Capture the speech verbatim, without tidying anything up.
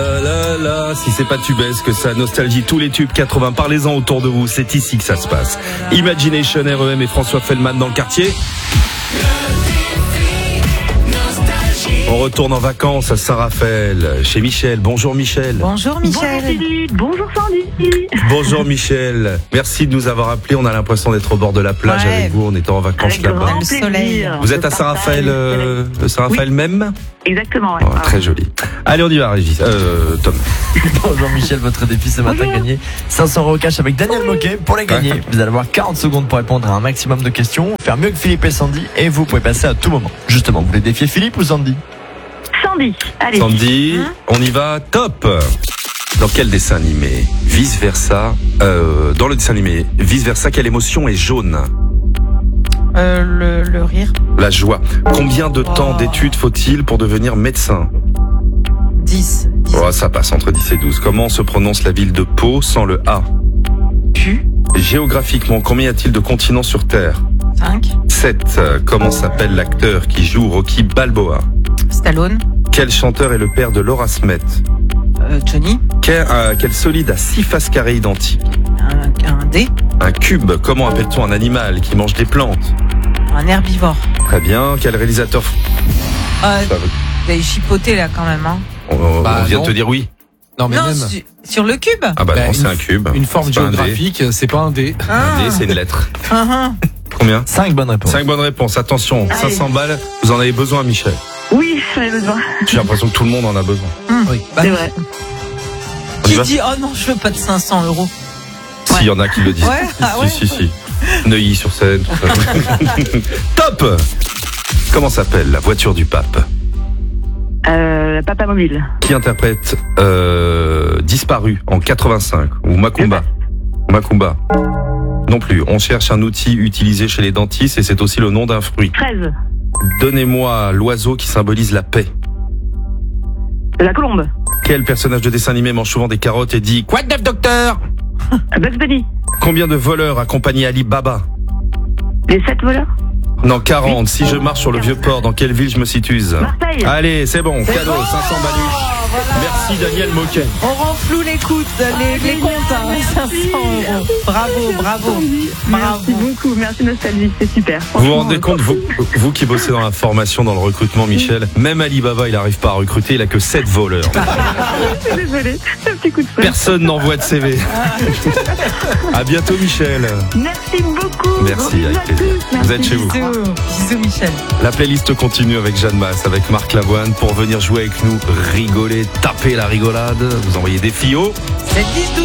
Là, là, si c'est pas tubesque, ça nostalgie tous les tubes quatre-vingts. Parlez-en autour de vous, c'est ici que ça se passe. Imagination, R E M et François Fellman dans le quartier. On retourne en vacances à Saint-Raphaël, chez Michel. Bonjour Michel. Bonjour Michel. Bonjour Philippe, bonjour Sandy. Bonjour Michel. Merci de nous avoir appelés. On a l'impression d'être au bord de la plage Ouais. avec vous. On était en vacances Avec là-bas. grand Le soleil. plaisir. Vous Je êtes à Saint-Raphaël, partage. euh, Saint-Raphaël Oui. même. Exactement, ouais. Oh, très joli. Allez, on y va, Régis. Euh, Tom. Bonjour Michel, votre défi ce matin Bonjour. gagné cinq cents euros cash avec Daniel Moquet. Pour les gagner, vous allez avoir quarante secondes pour répondre à un maximum de questions, faire mieux que Philippe et Sandy, et vous pouvez passer à tout moment. Justement, vous voulez défier Philippe ou Sandy? Sandy, allez. Sandy, on y va, top. Dans quel dessin animé, vice versa, euh, dans le dessin animé, vice versa, quelle émotion est jaune? Euh, le, le rire. La joie. Combien de temps Oh. d'études faut-il pour devenir médecin? dix. dix. Oh, ça passe entre dix et douze. Comment se prononce la ville de Pau sans le A? Pu. Géographiquement, combien y a-t-il de continents sur Terre? cinq. sept. Comment s'appelle l'acteur qui joue Rocky Balboa? Stallone. Quel chanteur est le père de Laura Smet? Euh, Johnny. Quel, euh, quel solide a six faces carrées identiques? Un, un dé. Un cube. Comment appelle-t-on un animal qui mange des plantes? Un herbivore. Très bien. Quel réalisateur? Euh, Ça va. vous avez chipoté là quand même, hein. On, Bah, on vient non. de te dire oui. Non mais non, même su- sur le cube. Ah bah, Bah, non, c'est une- un cube. une forme C'est pas un dé. géographique, c'est pas un dé. Un dé, c'est une lettre. Ah, ah. Combien? cinq bonnes réponses. Cinq bonnes réponses. Attention, Allez. cinq cents balles. Vous en avez besoin, Michel? Oui, j'en ai besoin. J'ai l'impression que tout le monde en a besoin. Oui. C'est vrai. On y Qui va dit oh non, je veux pas de cinq cents euros. S'il y en a qui le disent. Ouais, ah ouais. Si, si, si. Neuilly-sur-Seine, tout ça. Top! Comment s'appelle la voiture du pape? Euh, Papa Mobile. Qui interprète euh, Disparu en quatre-vingt-cinq ou Macumba? Macumba. Non plus. On cherche un outil utilisé chez les dentistes et c'est aussi le nom d'un fruit. treize. Donnez-moi l'oiseau qui symbolise la paix. La Colombe. Quel personnage de dessin animé mange souvent des carottes et dit quoi de neuf, docteur? Bugs Bunny. Combien de voleurs accompagnait Ali Baba? Les sept voleurs. Non, quarante. Si je marche sur le vieux port, dans quelle ville je me situe? Marseille. Allez, c'est bon, cadeau, cinq cents balus. Merci Daniel Moquet. On renfloue les coûts, les, les comptes, hein, cinq cents euros. Bravo, bravo. Merci Bravo. beaucoup, merci Nostalgie, c'est super. Vous vous rendez compte, vous, vous qui bossez dans la formation, dans le recrutement, Michel, même Alibaba, il n'arrive pas à recruter, il a que sept voleurs. Je suis désolée, un petit coup de feu. Personne n'envoie de C V. À bientôt Michel. Merci beaucoup. Merci, Gros bisous avec à plaisir. tous. Vous êtes chez vous. Bisous. Bisous Michel. La playlist continue avec Jeanne Masse, avec Marc Lavoine, pour venir jouer avec nous, rigoler, taper la rigolade, vous envoyez des filles au sept dix douze.